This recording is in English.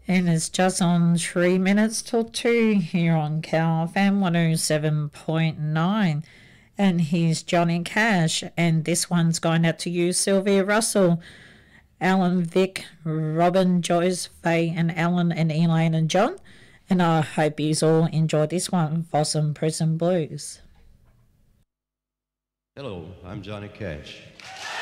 And it's just on 3 minutes till 2 here on Cal FM 107.9. And here's Johnny Cash. And this one's going out to you, Sylvia Russell, Alan, Vic, Robin, Joyce, Faye, and Alan, and Elaine, and John. And I hope you all enjoy this one, Fossum Prison Blues. Hello, I'm Johnny Cash.